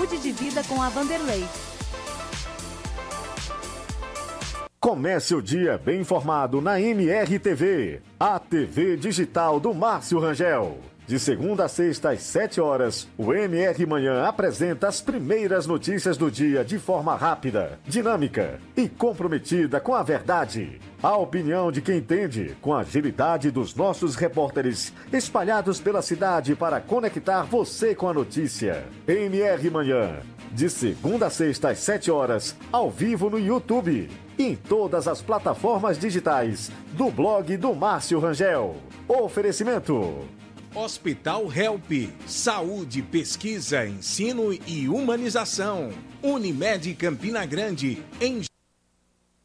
Saúde de vida com a Vanderlei. Comece o dia bem informado na MRTV, a TV digital do Márcio Rangel. De segunda a sexta às 7 horas, o MR Manhã apresenta as primeiras notícias do dia de forma rápida, dinâmica e comprometida com a verdade. A opinião de quem entende, com a agilidade dos nossos repórteres, espalhados pela cidade para conectar você com a notícia. MR Manhã, de segunda a sexta às 7 horas, ao vivo no YouTube e em todas as plataformas digitais do blog do Márcio Rangel. Oferecimento: Hospital Help, saúde, pesquisa, ensino e humanização. Unimed Campina Grande, em